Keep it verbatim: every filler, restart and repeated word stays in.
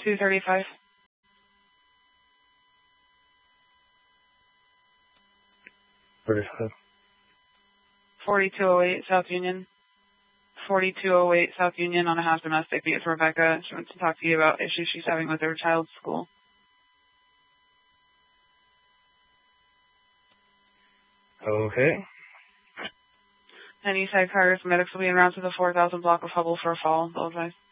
two thirty-five. thirty-five. forty-two oh eight South Union. forty-two oh eight South Union on a house domestic. It's Rebecca. She wants to talk to you about issues she's having with her child's school. Okay. Any psychiatrist medics will be en route to the four thousand block of Hubble for a fall. Bullseye.